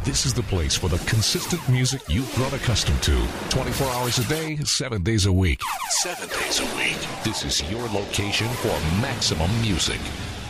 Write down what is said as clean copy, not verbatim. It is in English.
This is the place for the consistent music you've grown accustomed to. 24 hours a day, 7 days a week. 7 days a week. This is your location for maximum music.